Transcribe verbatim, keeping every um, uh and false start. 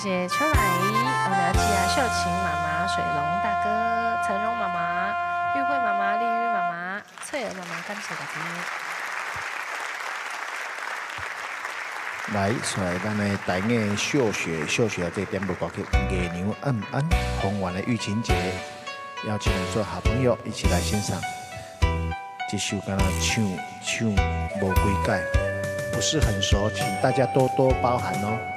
谢秋来，我了解啊，秀琴妈妈、水龙大哥、陈荣妈妈、玉慧妈妈、丽玉妈妈、翠儿妈妈，感谢大家。 来，出来咱的台语秀学秀学这点播歌曲《月娘暗暗》，丰原的玉琴节，邀请你做好朋友一起来欣赏。这首歌唱唱无几改，不是很熟，请大家多多包涵哦。